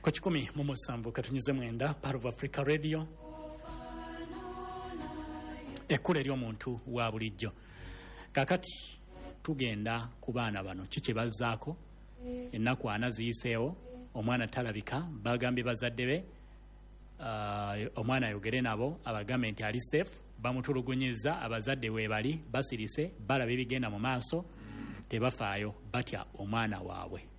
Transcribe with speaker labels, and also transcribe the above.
Speaker 1: ku 107 katunyize mwenda Part of Africa Radio ekkulu ery'omuntu wa bulijjo. Kakati tugenda ku baana bano kiki bazzaako ennaku ana ziyiseewo omwana talabika bagambye bazadde be omwana ayogere nabo abagambe nti ali safe bamutulugunyizza abazadde weebali basirise balaba ebigenda mu maaso tebafaayo batya omwana waabwe.